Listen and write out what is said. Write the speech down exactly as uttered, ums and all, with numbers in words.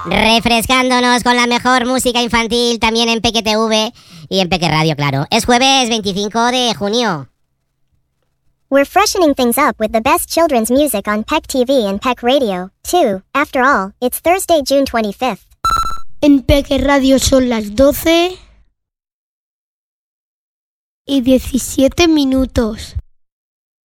Refrescándonos con la mejor música infantil también en Peque T V y en Peque Radio, claro. Es jueves veinticinco de junio. We're freshening things up with the best children's music on Peck T V and Peck Radio, too. After all, it's Thursday, June twenty-fifth. En Peque Radio son las doce y diecisiete minutos.